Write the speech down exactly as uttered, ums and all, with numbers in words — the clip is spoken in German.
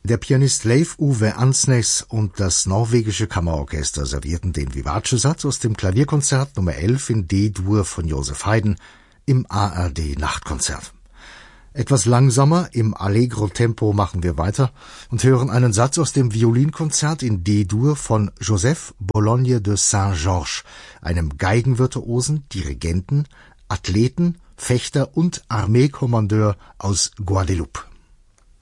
Der Pianist Leif Ove Ansnes und das norwegische Kammerorchester servierten den Vivace-Satz aus dem Klavierkonzert Nummer elf in D-Dur von Joseph Haydn im A R D-Nachtkonzert. Etwas langsamer, im Allegro-Tempo machen wir weiter und hören einen Satz aus dem Violinkonzert in D-Dur von Joseph Bologne de Saint-Georges, einem Geigenvirtuosen, Dirigenten, Athleten, Fechter und Armeekommandeur aus Guadeloupe.